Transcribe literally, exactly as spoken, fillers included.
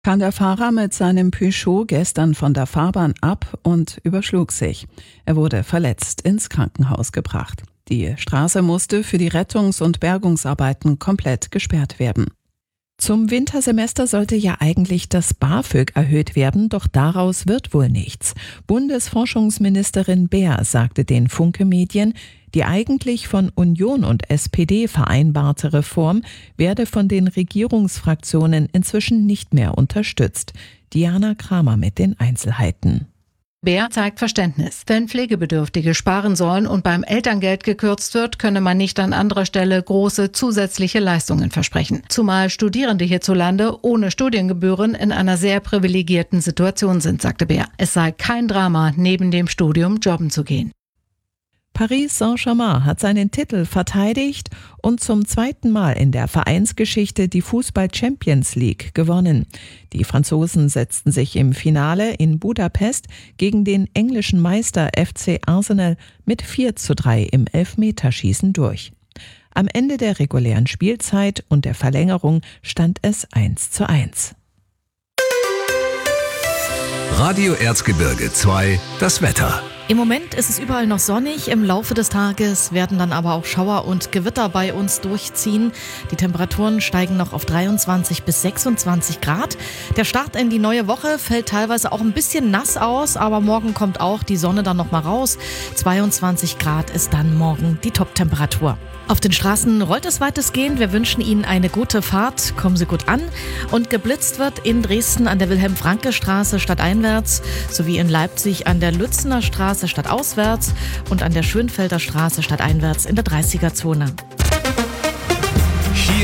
Kam der Fahrer mit seinem Peugeot gestern von der Fahrbahn ab und überschlug sich. Er wurde verletzt ins Krankenhaus gebracht. Die Straße musste für die Rettungs- und Bergungsarbeiten komplett gesperrt werden. Zum Wintersemester sollte ja eigentlich das BAföG erhöht werden, doch daraus wird wohl nichts. Bundesforschungsministerin Baer sagte den Funke Medien, die eigentlich von Union und S P D vereinbarte Reform werde von den Regierungsfraktionen inzwischen nicht mehr unterstützt. Diana Kramer mit den Einzelheiten. Baer zeigt Verständnis. Wenn Pflegebedürftige sparen sollen und beim Elterngeld gekürzt wird, könne man nicht an anderer Stelle große zusätzliche Leistungen versprechen. Zumal Studierende hierzulande ohne Studiengebühren in einer sehr privilegierten Situation sind, sagte Baer. Es sei kein Drama, neben dem Studium jobben zu gehen. Paris Saint-Germain hat seinen Titel verteidigt und zum zweiten Mal in der Vereinsgeschichte die Fußball-Champions League gewonnen. Die Franzosen setzten sich im Finale in Budapest gegen den englischen Meister F C Arsenal mit vier zu drei im Elfmeterschießen durch. Am Ende der regulären Spielzeit und der Verlängerung stand es eins zu eins. Radio Erzgebirge zwei, das Wetter. Im Moment ist es überall noch sonnig, im Laufe des Tages werden dann aber auch Schauer und Gewitter bei uns durchziehen. Die Temperaturen steigen noch auf dreiundzwanzig bis sechsundzwanzig Grad. Der Start in die neue Woche fällt teilweise auch ein bisschen nass aus, aber morgen kommt auch die Sonne dann noch mal raus. zweiundzwanzig Grad ist dann morgen die Top-Temperatur. Auf den Straßen rollt es weitestgehend. Wir wünschen Ihnen eine gute Fahrt. Kommen Sie gut an. Und geblitzt wird in Dresden an der Wilhelm-Franke-Straße stadteinwärts sowie in Leipzig an der Lützener Straße stadtauswärts und an der Schönfelder Straße stadteinwärts in der dreißiger Zone.